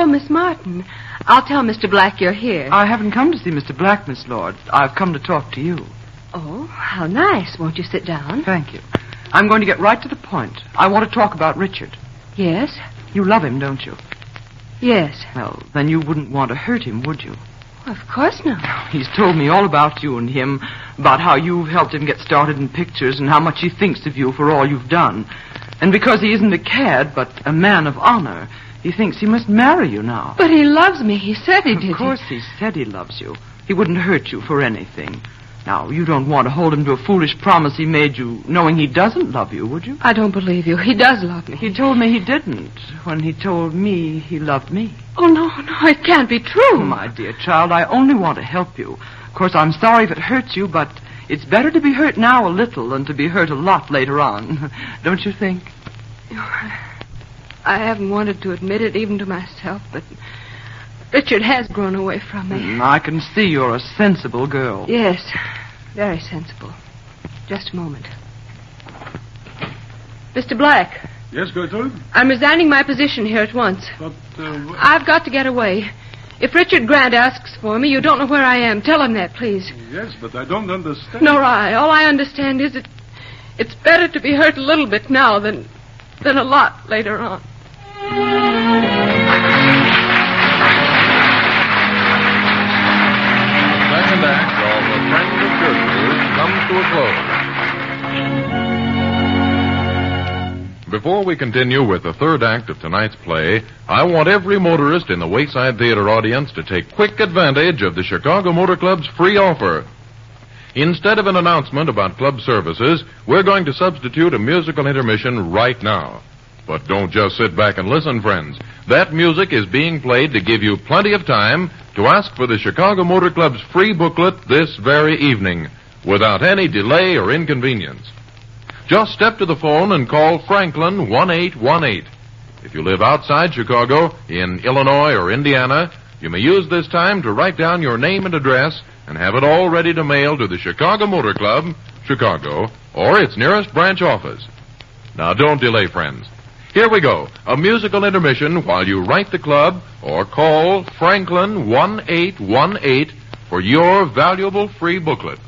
Miss Martin. I'll tell Mr. Black you're here. I haven't come to see Mr. Black, Miss Lord. I've come to talk to you. Oh, how nice. Won't you sit down? Thank you. I'm going to get right to the point. I want to talk about Richard. Yes? You love him, don't you? Yes. Well, then you wouldn't want to hurt him, would you? Of course not. He's told me all about you and him, about how you've helped him get started in pictures and how much he thinks of you for all you've done. And because he isn't a cad, but a man of honor, he thinks he must marry you now. But he loves me. He said he did. Of course he said he loves you. He wouldn't hurt you for anything. Now, you don't want to hold him to a foolish promise he made you, knowing he doesn't love you, would you? I don't believe you. He does love me. He told me he didn't, when he told me he loved me. Oh, no, it can't be true. Oh, my dear child, I only want to help you. Of course, I'm sorry if it hurts you, but it's better to be hurt now a little than to be hurt a lot later on. Don't you think? I haven't wanted to admit it even to myself, but Richard has grown away from me. I can see you're a sensible girl. Yes, very sensible. Just a moment. Mr. Black. Yes, Gertrude? I'm resigning my position here at once. But, I've got to get away. If Richard Grant asks for me, you don't know where I am. Tell him that, please. Yes, but I don't understand. Nor I. All I understand is that it's better to be hurt a little bit now than a lot later on. Second act of The Friend of Gertrude comes to a close. Before we continue with the third act of tonight's play, I want every motorist in the Wayside Theater audience to take quick advantage of the Chicago Motor Club's free offer. Instead of an announcement about club services, we're going to substitute a musical intermission right now. But don't just sit back and listen, friends. That music is being played to give you plenty of time to ask for the Chicago Motor Club's free booklet this very evening, without any delay or inconvenience. Just step to the phone and call Franklin 1818. If you live outside Chicago, in Illinois or Indiana, you may use this time to write down your name and address and have it all ready to mail to the Chicago Motor Club, Chicago, or its nearest branch office. Now, don't delay, friends. Here we go, a musical intermission while you write the club or call Franklin 1818 for your valuable free booklet.